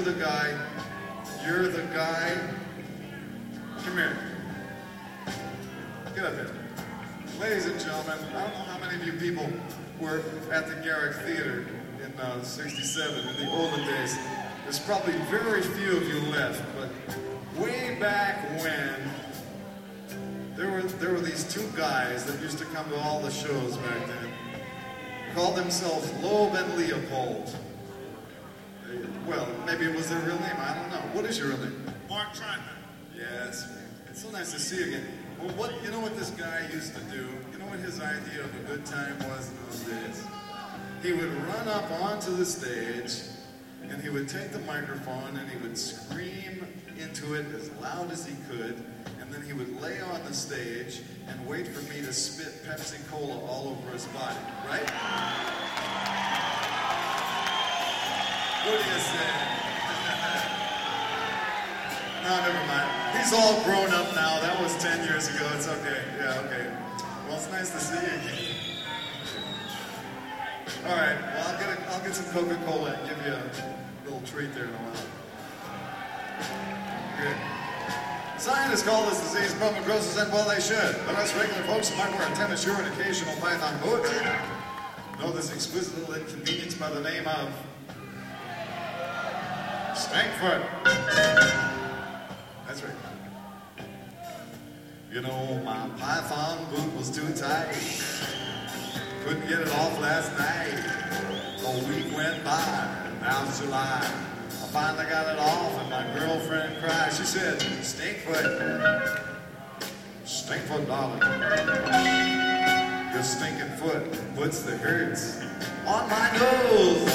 the guy. You're the guy. Come here. Get up here. Ladies and gentlemen, I don't know how many of you people were at the Garrick Theater in 67, in the olden days. There's probably very few of you left, but way back when, there were these two guys that used to come to all the shows back then. Called themselves Loeb and Leopold. Well, maybe it was their real name, I don't know. What is your real name? Mark Trentman. Yes. It's so nice to see you again. Well, you know what this guy used to do? You know what his idea of a good time was in those days? He would run up onto the stage, and he would take the microphone, and he would scream into it as loud as he could, and then he would lay on the stage and wait for me to spit Pepsi Cola all over his body, right? What do you say? No, never mind. He's all grown up now. That was 10 years ago. It's okay. Yeah, okay. Well, it's nice to see you again. All right. Well, I'll get some Coca-Cola and give you a little treat there in a while. Good. Scientists call this disease bone necrosis, and well, they should. But us regular folks who might wear a tennis shoe and occasional python boots know this exquisite little inconvenience by the name of Stankfoot. That's right. You know, my python boot was too tight. Couldn't get it off last night. A week went by, now it's July. I finally got it off, and my girlfriend cried. She said, Stankfoot. Stankfoot, darling. Your stinking foot puts the hurts on my nose.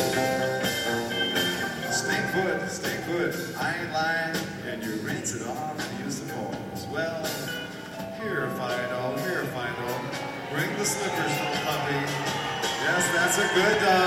Stankfoot, Stankfoot, I ain't lying. And you rinse it off and use the hose. Well, here, Fido, bring the slippers, little puppy. Yes, that's a good dog.